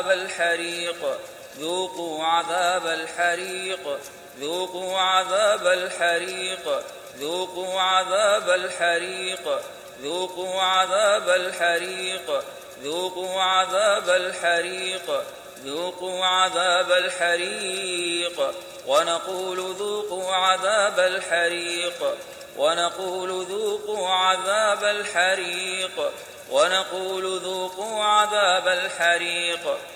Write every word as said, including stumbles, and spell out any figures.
الحريق ذوقوا عذاب الحريق ذوقوا عذاب الحريق ذوقوا عذاب الحريق ذوقوا عذاب الحريق ذوقوا عذاب الحريق ذوقوا عذاب الحريق ونقول ذوقوا عذاب الحريق ونقول ذوقوا عذاب الحريق ونقول ذوقوا عذاب الحريق